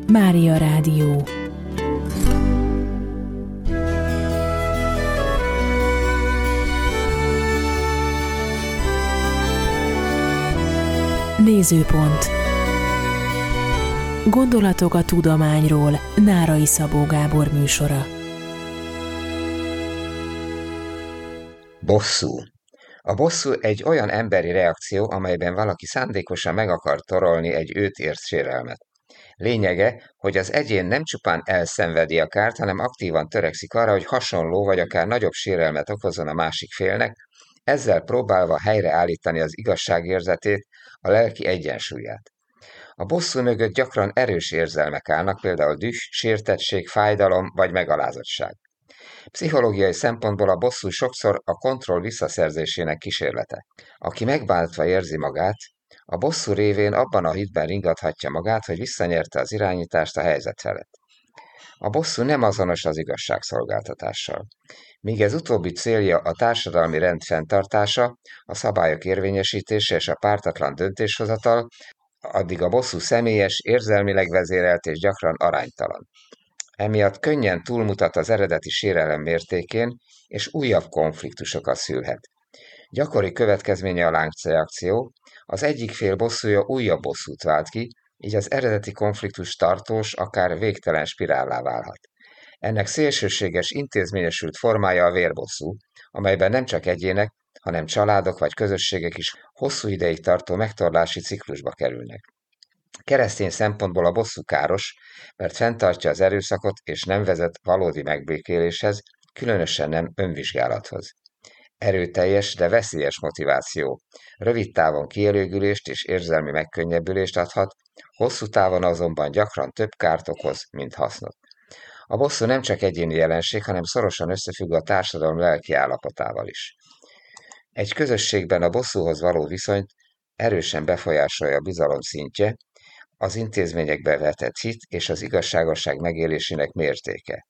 Mária Rádió. Nézőpont. Gondolatok a tudományról. Nárai Szabó Gábor műsora. Bosszú. A bosszú egy olyan emberi reakció, amelyben valaki szándékosan meg akar torolni egy őt ért sérelmet. Lényege, hogy az egyén nem csupán elszenvedi a kárt, hanem aktívan törekszik arra, hogy hasonló vagy akár nagyobb sérelmet okozzon a másik félnek, ezzel próbálva helyreállítani az igazságérzetét, a lelki egyensúlyát. A bosszú mögött gyakran erős érzelmek állnak, például düh, sértettség, fájdalom vagy megalázottság. Pszichológiai szempontból a bosszú sokszor a kontroll visszaszerzésének kísérlete. Aki megbántva érzi magát, a bosszú révén abban a hitben ringathatja magát, hogy visszanyerte az irányítást a helyzet felett. A bosszú nem azonos az igazságszolgáltatással. Míg ez utóbbi célja a társadalmi rend fenntartása, a szabályok érvényesítése és a pártatlan döntéshozatal, addig a bosszú személyes, érzelmileg vezérelt és gyakran aránytalan. Emiatt könnyen túlmutat az eredeti sérelem mértékén, és újabb konfliktusokat szülhet. Gyakori következménye a láncreakció, az egyik fél bosszúja újabb bosszút vált ki, így az eredeti konfliktus tartós, akár végtelen spirállá válhat. Ennek szélsőséges, intézményesült formája a vérbosszú, amelyben nem csak egyének, hanem családok vagy közösségek is hosszú ideig tartó megtorlási ciklusba kerülnek. Keresztény szempontból a bosszú káros, mert fenntartja az erőszakot és nem vezet valódi megbékéléshez, különösen nem önvizsgálathoz. Erőteljes, de veszélyes motiváció, rövid távon kielégülést és érzelmi megkönnyebbülést adhat, hosszú távon azonban gyakran több kárt okoz, mint hasznot. A bosszú nem csak egyéni jelenség, hanem szorosan összefügg a társadalom lelki állapotával is. Egy közösségben a bosszúhoz való viszonyt erősen befolyásolja a bizalom szintje, az intézményekbe vetett hit és az igazságosság megélésének mértéke.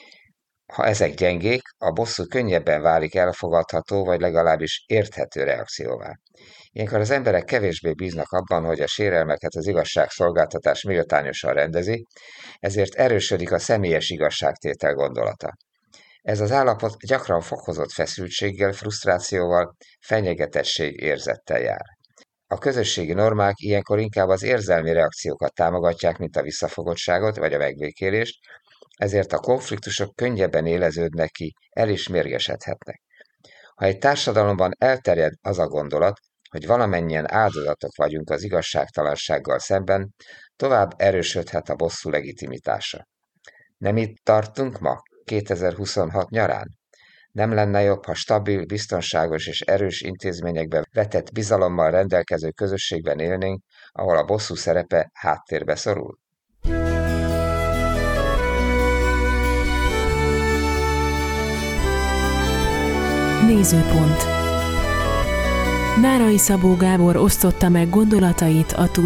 Ha ezek gyengék, a bosszú könnyebben válik elfogadható vagy legalábbis érthető reakcióvá. Ilyenkor az emberek kevésbé bíznak abban, hogy a sérelmeket az igazságszolgáltatás méltányosan rendezi, ezért erősödik a személyes igazságtétel gondolata. Ez az állapot gyakran fokozott feszültséggel, frusztrációval, fenyegetettség érzettel jár. A közösségi normák ilyenkor inkább az érzelmi reakciókat támogatják, mint a visszafogottságot vagy a megbékélést, ezért a konfliktusok könnyebben éleződnek ki, el is mérgesedhetnek. Ha egy társadalomban elterjed az a gondolat, hogy valamennyien áldozatok vagyunk az igazságtalansággal szemben, tovább erősödhet a bosszú legitimitása. Nem itt tartunk ma, 2026 nyarán? Nem lenne jobb, ha stabil, biztonságos és erős intézményekbe vetett bizalommal rendelkező közösségben élnénk, ahol a bosszú szerepe háttérbe szorul? Nézőpont. Nárai Szabó Gábor osztotta meg gondolatait a